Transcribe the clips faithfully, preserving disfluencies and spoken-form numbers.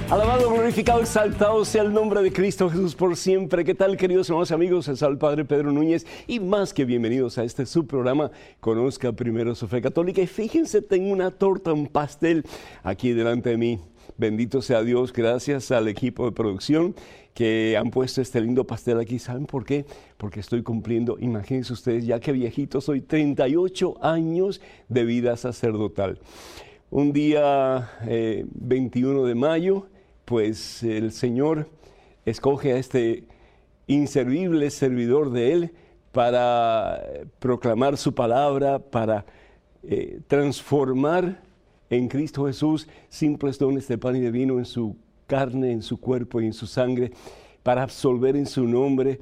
Alabado, glorificado, exaltado sea el nombre de Cristo Jesús por siempre. ¿Qué tal, queridos hermanos y amigos? Es el Padre Pedro Núñez y más que bienvenidos a este subprograma Conozca Primero Su Fe Católica. Y fíjense, tengo una torta, un pastel aquí delante de mí. Bendito sea Dios, gracias al equipo de producción que han puesto este lindo pastel aquí. ¿Saben por qué? Porque estoy cumpliendo, imagínense ustedes, ya que viejito soy, treinta y ocho años de vida sacerdotal. Un día eh, veintiuno de mayo, pues el Señor escoge a este inservible servidor de Él para proclamar su palabra, para eh, transformar en Cristo Jesús simples dones de pan y de vino en su carne, en su cuerpo y en su sangre, para absolver en su nombre,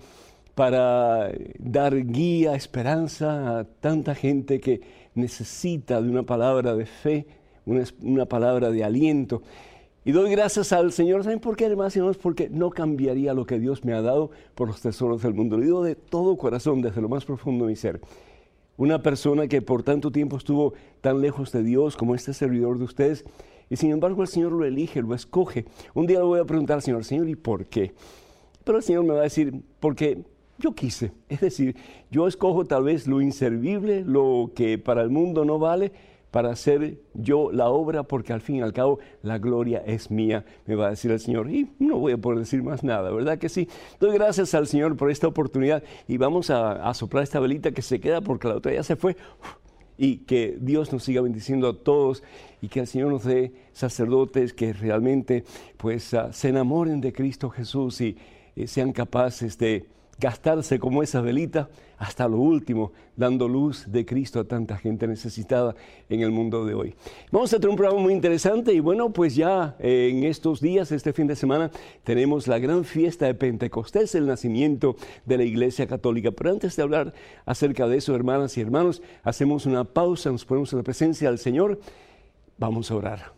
para dar guía, esperanza a tanta gente que necesita de una palabra de fe, una, una palabra de aliento. Y doy gracias al Señor. ¿Saben por qué, hermanos y hermanos? Porque no cambiaría lo que Dios me ha dado por los tesoros del mundo. Lo digo de todo corazón, desde lo más profundo de mi ser. Una persona que por tanto tiempo estuvo tan lejos de Dios como este servidor de ustedes, y sin embargo el Señor lo elige, lo escoge. Un día le voy a preguntar al Señor, Señor, ¿y por qué? Pero el Señor me va a decir, porque yo quise. Es decir, yo escojo tal vez lo inservible, lo que para el mundo no vale, para hacer yo la obra, porque al fin y al cabo la gloria es mía, me va a decir el Señor. Y no voy a poder decir más nada, ¿verdad que sí? Doy gracias al Señor por esta oportunidad y vamos a, a soplar esta velita que se queda porque la otra ya se fue. Y que Dios nos siga bendiciendo a todos y que el Señor nos dé sacerdotes que realmente pues uh, se enamoren de Cristo Jesús y, y sean capaces de gastarse como esa velita hasta lo último, dando luz de Cristo a tanta gente necesitada en el mundo de hoy. Vamos a tener un programa muy interesante y bueno, pues ya eh, en estos días, este fin de semana, tenemos la gran fiesta de Pentecostés, el nacimiento de la Iglesia Católica. Pero antes de hablar acerca de eso, hermanas y hermanos, hacemos una pausa, nos ponemos en la presencia del Señor. Vamos a orar.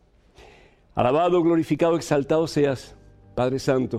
Alabado, glorificado, exaltado seas, Padre Santo.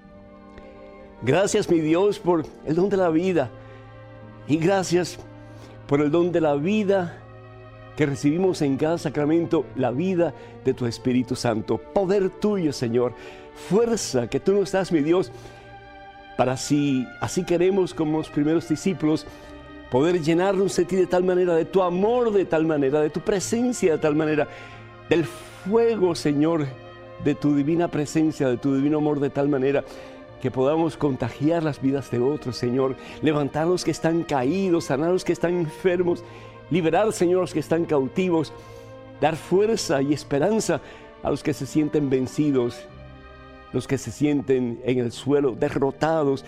Gracias, mi Dios, por el don de la vida y gracias por el don de la vida que recibimos en cada sacramento, la vida de tu Espíritu Santo, poder tuyo, Señor, fuerza que tú nos das, mi Dios, para si así queremos como los primeros discípulos, poder llenarnos de ti de tal manera, de tu amor de tal manera, de tu presencia de tal manera, del fuego, Señor, de tu divina presencia, de tu divino amor de tal manera, que podamos contagiar las vidas de otros, Señor, levantar a los que están caídos, sanar a los que están enfermos, liberar, Señor, a los que están cautivos, dar fuerza y esperanza a los que se sienten vencidos, los que se sienten en el suelo, derrotados,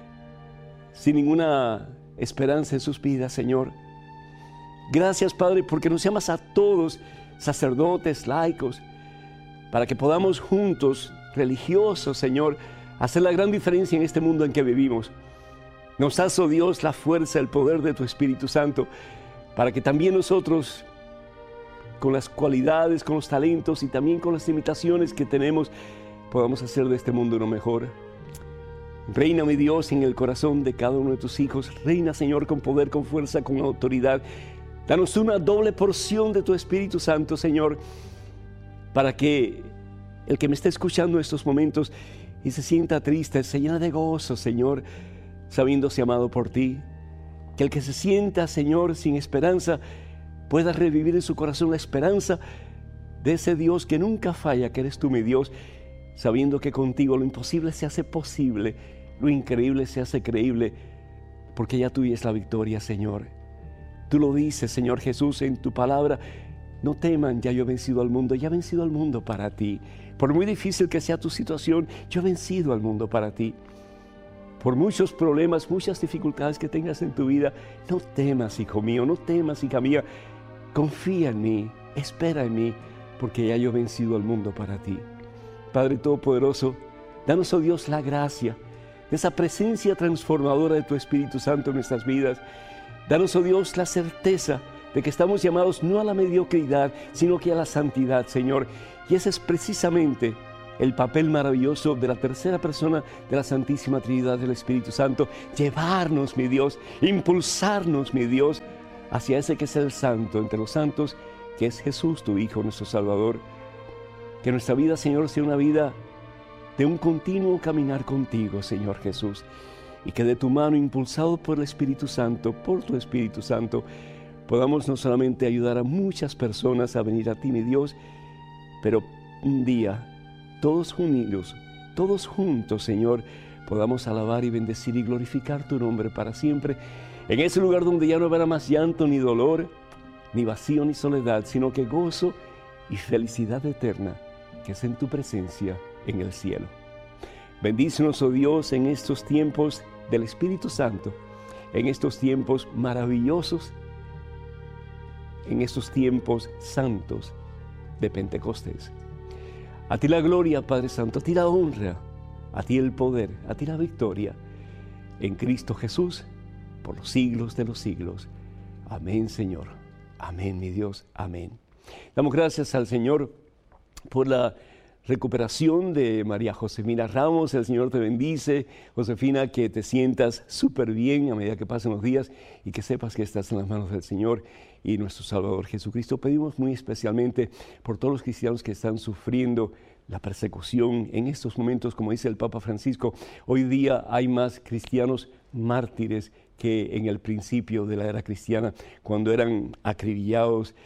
sin ninguna esperanza en sus vidas, Señor. Gracias, Padre, porque nos llamas a todos, sacerdotes, laicos, para que podamos juntos, religiosos, Señor, hacer la gran diferencia en este mundo en que vivimos. Nos das, oh Dios, la fuerza, el poder de tu Espíritu Santo, para que también nosotros, con las cualidades, con los talentos y también con las limitaciones que tenemos, podamos hacer de este mundo uno mejor. Reina, mi Dios, en el corazón de cada uno de tus hijos. Reina, Señor, con poder, con fuerza, con autoridad. Danos una doble porción de tu Espíritu Santo, Señor, para que el que me esté escuchando en estos momentos y se sienta triste, se llena de gozo, Señor, sabiéndose amado por ti. Que el que se sienta, Señor, sin esperanza, pueda revivir en su corazón la esperanza de ese Dios que nunca falla, que eres tú, mi Dios, sabiendo que contigo lo imposible se hace posible, lo increíble se hace creíble, porque ya tuya es la victoria, Señor. Tú lo dices, Señor Jesús, en tu palabra: no teman, ya yo he vencido al mundo, ya he vencido al mundo para ti. Por muy difícil que sea tu situación, yo he vencido al mundo para ti. Por muchos problemas, muchas dificultades que tengas en tu vida, no temas, hijo mío, no temas, hija mía. Confía en mí, espera en mí, porque ya yo he vencido al mundo para ti. Padre Todopoderoso, danos, oh Dios, la gracia de esa presencia transformadora de tu Espíritu Santo en nuestras vidas. Danos, oh Dios, la certeza de que estamos llamados no a la mediocridad, sino que a la santidad, Señor. Y ese es precisamente el papel maravilloso de la tercera persona de la Santísima Trinidad del Espíritu Santo: llevarnos, mi Dios, impulsarnos, mi Dios, hacia ese que es el santo entre los santos, que es Jesús, tu Hijo, nuestro Salvador. Que nuestra vida, Señor, sea una vida de un continuo caminar contigo, Señor Jesús. Y que de tu mano, impulsado por el Espíritu Santo, por tu Espíritu Santo, podamos no solamente ayudar a muchas personas a venir a ti, mi Dios, pero un día, todos unidos, todos juntos, Señor, podamos alabar y bendecir y glorificar tu nombre para siempre, en ese lugar donde ya no habrá más llanto, ni dolor, ni vacío, ni soledad, sino que gozo y felicidad eterna, que es en tu presencia en el cielo. Bendícenos, oh Dios, en estos tiempos del Espíritu Santo, en estos tiempos maravillosos, en estos tiempos santos de Pentecostés. A ti la gloria, Padre Santo, a ti la honra, a ti el poder, a ti la victoria, en Cristo Jesús, por los siglos de los siglos. Amén, Señor. Amén, mi Dios. Amén. Damos gracias al Señor por la recuperación de María Josefina Ramos. El Señor te bendice, Josefina, que te sientas súper bien a medida que pasen los días y que sepas que estás en las manos del Señor y nuestro Salvador Jesucristo. Pedimos muy especialmente por todos los cristianos que están sufriendo la persecución en estos momentos, como dice el Papa Francisco. Hoy día hay más cristianos mártires que en el principio de la era cristiana, cuando eran acribillados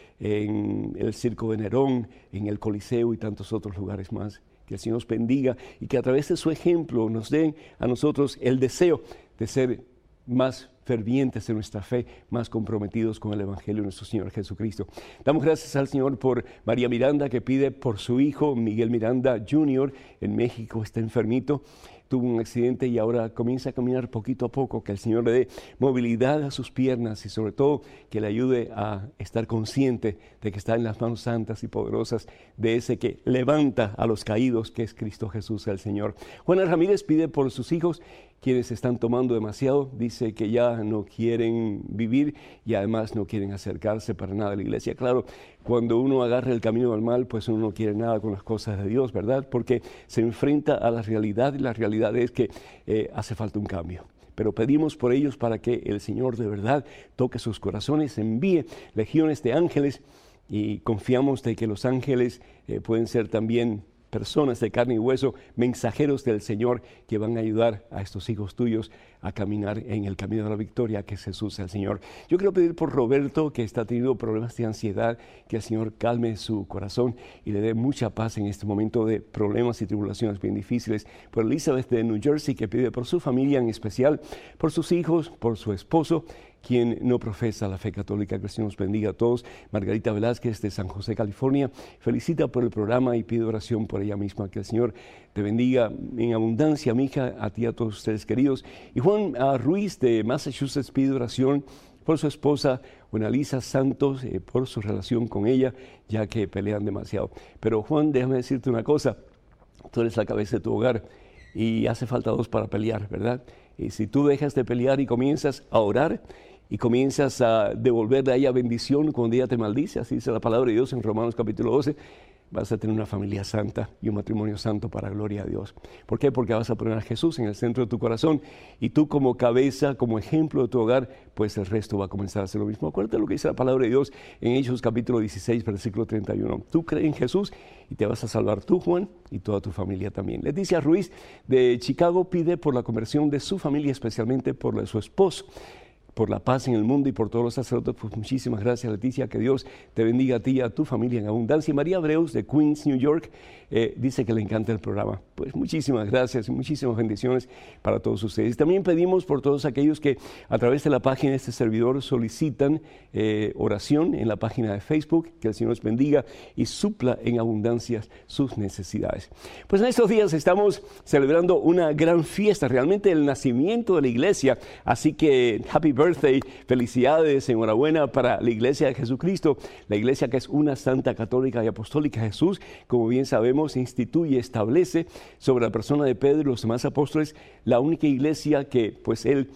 en el circo de Nerón, en el Coliseo y tantos otros lugares más. Que el Señor nos bendiga y que a través de su ejemplo nos den a nosotros el deseo de ser más fervientes en nuestra fe, más comprometidos con el Evangelio de nuestro Señor Jesucristo. Damos gracias al Señor por María Miranda, que pide por su hijo Miguel Miranda junior en México. Está enfermito, tuvo un accidente y ahora comienza a caminar poquito a poco. Que el Señor le dé movilidad a sus piernas y sobre todo que le ayude a estar consciente de que está en las manos santas y poderosas de ese que levanta a los caídos, que es Cristo Jesús el Señor. Juana Ramírez pide por sus hijos, quienes están tomando demasiado. Dice que ya no quieren vivir y además no quieren acercarse para nada a la iglesia. Claro, cuando uno agarra el camino del mal, pues uno no quiere nada con las cosas de Dios, ¿verdad? Porque se enfrenta a la realidad y la realidad es que eh, hace falta un cambio. Pero pedimos por ellos para que el Señor de verdad toque sus corazones, envíe legiones de ángeles y confiamos de que los ángeles eh, pueden ser también personas de carne y hueso, mensajeros del Señor que van a ayudar a estos hijos tuyos a caminar en el camino de la victoria, que es Jesús el Señor. Yo quiero pedir por Roberto, que está teniendo problemas de ansiedad, que el Señor calme su corazón y le dé mucha paz en este momento de problemas y tribulaciones bien difíciles. Por Elizabeth de New Jersey, que pide por su familia, en especial por sus hijos, por su esposo, quien no profesa la fe católica. Que el Señor nos bendiga a todos. Margarita Velázquez de San José, California, felicita por el programa y pide oración por ella misma. Que el Señor te bendiga en abundancia, mi hija, a ti y a todos ustedes queridos. Y Juan uh, Ruiz de Massachusetts pide oración por su esposa, Juana Lisa Santos, eh, por su relación con ella, ya que pelean demasiado. Pero Juan, déjame decirte una cosa, tú eres la cabeza de tu hogar y hace falta dos para pelear, ¿verdad? Y si tú dejas de pelear y comienzas a orar, y comienzas a devolverle a ella bendición cuando ella te maldice, así dice la palabra de Dios en Romanos capítulo doce, vas a tener una familia santa y un matrimonio santo para gloria a Dios. ¿Por qué? Porque vas a poner a Jesús en el centro de tu corazón y tú como cabeza, como ejemplo de tu hogar, pues el resto va a comenzar a hacer lo mismo. Acuérdate lo que dice la palabra de Dios en Hechos capítulo dieciséis, versículo treinta y uno. Tú crees en Jesús y te vas a salvar tú, Juan, y toda tu familia también. Leticia Ruiz de Chicago pide por la conversión de su familia, especialmente por la de su esposo, por la paz en el mundo y por todos los sacerdotes. Pues muchísimas gracias, Leticia, que Dios te bendiga a ti y a tu familia en abundancia. Y María Abreus de Queens, New York, eh, dice que le encanta el programa. Pues muchísimas gracias y muchísimas bendiciones para todos ustedes. También pedimos por todos aquellos que a través de la página de este servidor solicitan eh, oración en la página de Facebook, que el Señor los bendiga y supla en abundancia sus necesidades. Pues en estos días estamos celebrando una gran fiesta, realmente el nacimiento de la iglesia, así que happy birthday, felicidades, enhorabuena para la iglesia de Jesucristo, la iglesia que es una santa, católica y apostólica. Jesús, como bien sabemos, instituye, establece sobre la persona de Pedro y los demás apóstoles la única iglesia que pues él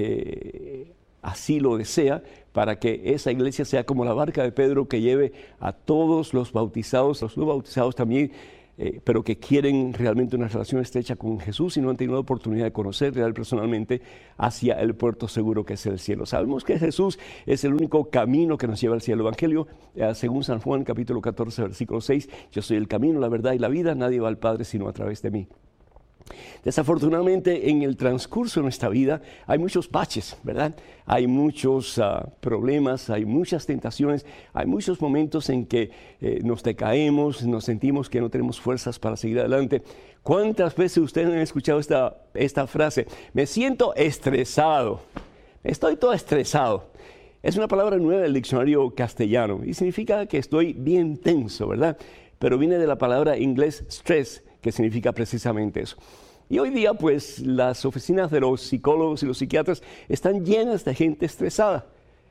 eh, así lo desea, para que esa iglesia sea como la barca de Pedro, que lleve a todos los bautizados, los no bautizados también, eh, pero que quieren realmente una relación estrecha con Jesús y no han tenido la oportunidad de conocerle a Él personalmente hacia el puerto seguro que es el cielo. Sabemos que Jesús es el único camino que nos lleva al cielo. El Evangelio, eh, según San Juan, capítulo catorce, versículo seis, yo soy el camino, la verdad y la vida, nadie va al Padre sino a través de mí. Desafortunadamente, en el transcurso de nuestra vida hay muchos baches, ¿verdad? Hay muchos uh, problemas, hay muchas tentaciones, hay muchos momentos en que eh, nos decaemos, nos sentimos que no tenemos fuerzas para seguir adelante. ¿Cuántas veces ustedes han escuchado esta, esta frase? Me siento estresado, estoy todo estresado. Es una palabra nueva del diccionario castellano y significa que estoy bien tenso, ¿verdad? Pero viene de la palabra inglés stress, que significa precisamente eso. Y hoy día, pues, las oficinas de los psicólogos y los psiquiatras están llenas de gente estresada.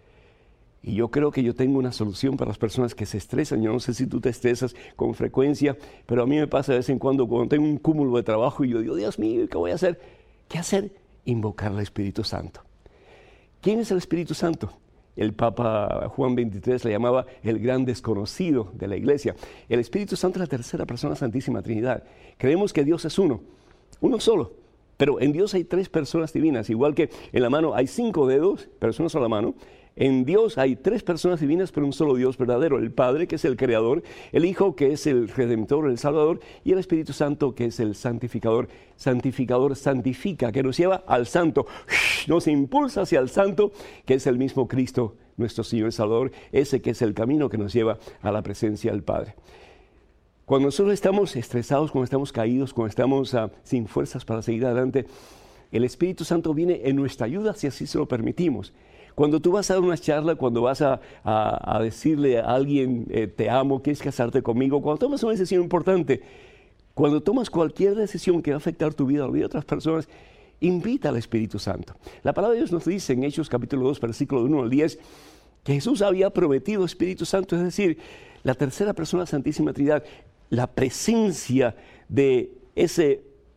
Y yo creo que yo tengo una solución para las personas que se estresan. Yo no sé si tú te estresas con frecuencia, pero a mí me pasa de vez en cuando cuando tengo un cúmulo de trabajo y yo digo, Dios mío, ¿qué voy a hacer? ¿Qué hacer? Invocar al Espíritu Santo. ¿Quién es el Espíritu Santo? El Papa Juan veintitrés le llamaba el gran desconocido de la iglesia. El Espíritu Santo es la tercera persona de la Santísima Trinidad. Creemos que Dios es uno, uno solo. Pero en Dios hay tres personas divinas, igual que en la mano hay cinco dedos, pero es una sola mano. En Dios hay tres personas divinas, pero un solo Dios verdadero. El Padre, que es el Creador, el Hijo, que es el Redentor, el Salvador, y el Espíritu Santo, que es el Santificador. Santificador santifica, que nos lleva al Santo, nos impulsa hacia el Santo, que es el mismo Cristo, nuestro Señor y Salvador, ese que es el camino que nos lleva a la presencia del Padre. Cuando nosotros estamos estresados, cuando estamos caídos, cuando estamos uh, sin fuerzas para seguir adelante, el Espíritu Santo viene en nuestra ayuda si así se lo permitimos. Cuando tú vas a dar una charla, cuando vas a, a, a decirle a alguien, eh, te amo, quieres casarte conmigo, cuando tomas una decisión importante, cuando tomas cualquier decisión que va a afectar tu vida o la vida de otras personas, invita al Espíritu Santo. La palabra de Dios nos dice en Hechos capítulo dos, versículo uno al diez, que Jesús había prometido Espíritu Santo, es decir, la tercera persona de la Santísima Trinidad, la presencia de ese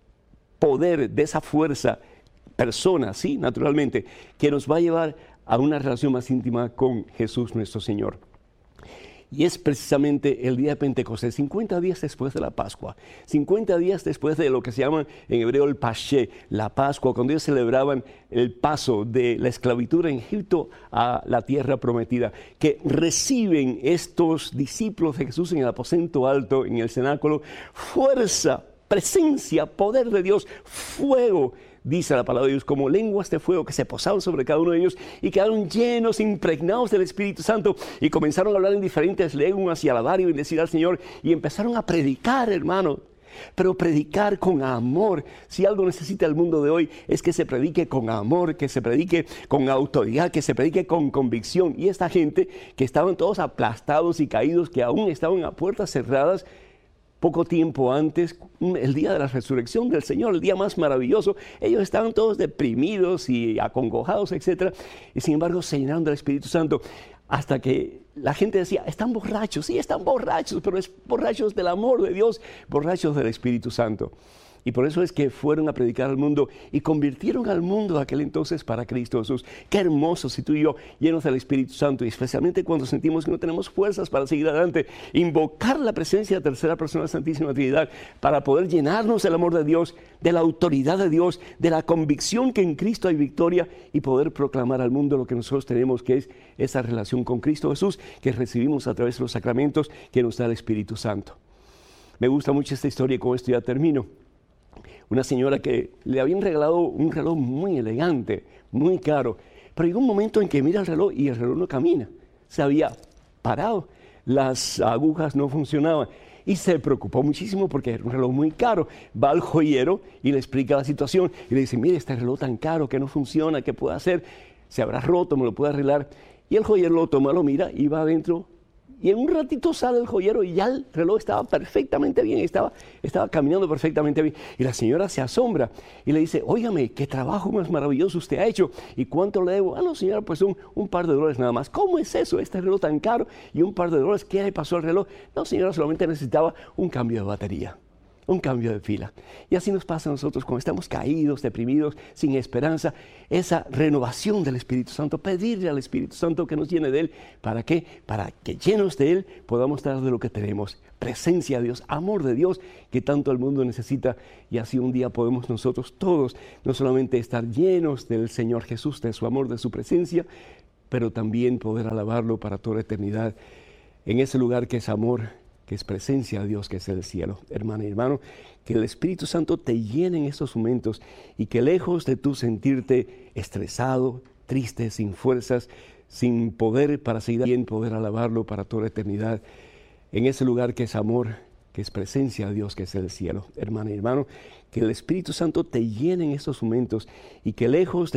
poder, de esa fuerza, persona, sí, naturalmente, que nos va a llevar a una relación más íntima con Jesús nuestro Señor. Y es precisamente el día de Pentecostés, cincuenta días después de la Pascua, cincuenta días después de lo que se llama en hebreo el Pasché, la Pascua, cuando ellos celebraban el paso de la esclavitud en Egipto a la tierra prometida, que reciben estos discípulos de Jesús en el aposento alto, en el cenáculo, fuerza, presencia, poder de Dios, fuego, dice la palabra de Dios, como lenguas de fuego que se posaron sobre cada uno de ellos y quedaron llenos, impregnados del Espíritu Santo y comenzaron a hablar en diferentes lenguas y alabar y bendecir al Señor y empezaron a predicar, hermano, pero predicar con amor. Si algo necesita el mundo de hoy es que se predique con amor, que se predique con autoridad, que se predique con convicción. Y esta gente que estaban todos aplastados y caídos, que aún estaban a puertas cerradas, poco tiempo antes, el día de la resurrección del Señor, el día más maravilloso, ellos estaban todos deprimidos y acongojados, etcétera, y sin embargo se llenaron del Espíritu Santo hasta que la gente decía, están borrachos, sí, están borrachos, pero es borrachos del amor de Dios, borrachos del Espíritu Santo. Y por eso es que fueron a predicar al mundo y convirtieron al mundo de aquel entonces para Cristo Jesús. Qué hermoso si tú y yo, llenos del Espíritu Santo, y especialmente cuando sentimos que no tenemos fuerzas para seguir adelante, invocar la presencia de la tercera persona de la Santísima Trinidad para poder llenarnos del amor de Dios, de la autoridad de Dios, de la convicción que en Cristo hay victoria y poder proclamar al mundo lo que nosotros tenemos, que es esa relación con Cristo Jesús que recibimos a través de los sacramentos que nos da el Espíritu Santo. Me gusta mucho esta historia y con esto ya termino. Una señora que le habían regalado un reloj muy elegante, muy caro, pero llegó un momento en que mira el reloj y el reloj no camina, se había parado, las agujas no funcionaban y se preocupó muchísimo porque era un reloj muy caro. Va al joyero y le explica la situación y le dice, mire, este reloj tan caro que no funciona, ¿qué puedo hacer? Se habrá roto, me lo puede arreglar. Y el joyero lo toma, lo mira y va adentro. Y en un ratito sale el joyero y ya el reloj estaba perfectamente bien, estaba, estaba caminando perfectamente bien. Y la señora se asombra y le dice, óigame, qué trabajo más maravilloso usted ha hecho. ¿Y cuánto le debo? Ah, no, señora, pues un, un par de dólares nada más. ¿Cómo es eso? Este reloj tan caro y un par de dólares. ¿Qué le pasó al reloj? No, señora, solamente necesitaba un cambio de batería. Un cambio de fila. Y así nos pasa a nosotros cuando estamos caídos, deprimidos, sin esperanza. Esa renovación del Espíritu Santo, pedirle al Espíritu Santo que nos llene de Él. ¿Para qué? Para que llenos de Él podamos dar de lo que tenemos presencia de Dios, amor de Dios que tanto el mundo necesita. Y así un día podemos nosotros todos no solamente estar llenos del Señor Jesús, de su amor, de su presencia, pero también poder alabarlo para toda la eternidad en ese lugar que es amor, que es presencia de Dios, que es el cielo. Hermana y hermano, que el Espíritu Santo te llene en estos momentos y que lejos de tú sentirte estresado, triste, sin fuerzas, sin poder para seguir bien, poder alabarlo para toda la eternidad en ese lugar que es amor, que es presencia de Dios, que es el cielo. Hermana y hermano, que el Espíritu Santo te llene en estos momentos y que lejos de